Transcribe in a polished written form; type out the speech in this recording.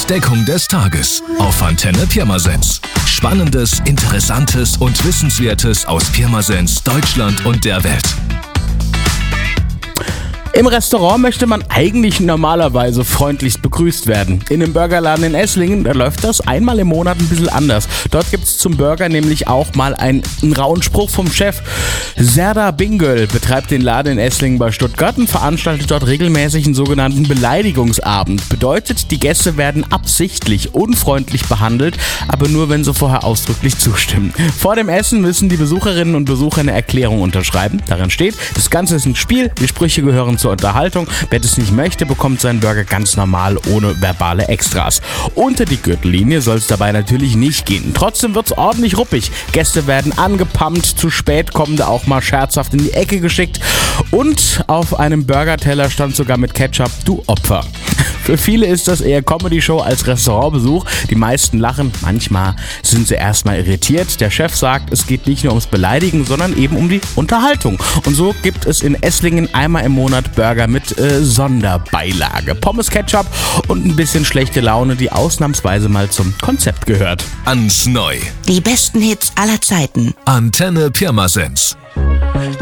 Entdeckung des Tages auf Antenne Pirmasens. Spannendes, Interessantes und Wissenswertes aus Pirmasens, Deutschland und der Welt. Im Restaurant möchte man eigentlich normalerweise freundlichst begrüßt werden. In einem Burgerladen in Esslingen, da läuft das einmal im Monat ein bisschen anders. Dort gibt es zum Burger nämlich auch mal einen rauen Spruch vom Chef. Serdar Bingöl betreibt den Laden in Esslingen bei Stuttgart und veranstaltet dort regelmäßig einen sogenannten Beleidigungsabend. Bedeutet, die Gäste werden absichtlich unfreundlich behandelt, aber nur, wenn sie vorher ausdrücklich zustimmen. Vor dem Essen müssen die Besucherinnen und Besucher eine Erklärung unterschreiben. Darin steht, das Ganze ist ein Spiel, die Sprüche gehören zur Unterhaltung. Wer das nicht möchte, bekommt seinen Burger ganz normal, ohne verbale Extras. Unter die Gürtellinie soll es dabei natürlich nicht gehen. Trotzdem wird es ordentlich ruppig. Gäste werden angepammt, zu spät kommende auch mal scherzhaft in die Ecke geschickt und auf einem Burgerteller stand sogar mit Ketchup, du Opfer. Für viele ist das eher Comedy-Show als Restaurantbesuch. Die meisten lachen, manchmal sind sie erstmal irritiert. Der Chef sagt, es geht nicht nur ums Beleidigen, sondern eben um die Unterhaltung. Und so gibt es in Esslingen einmal im Monat Burger mit Sonderbeilage. Pommes, Ketchup und ein bisschen schlechte Laune, die ausnahmsweise mal zum Konzept gehört. Ans Neu. Die besten Hits aller Zeiten. Antenne Pirmasens.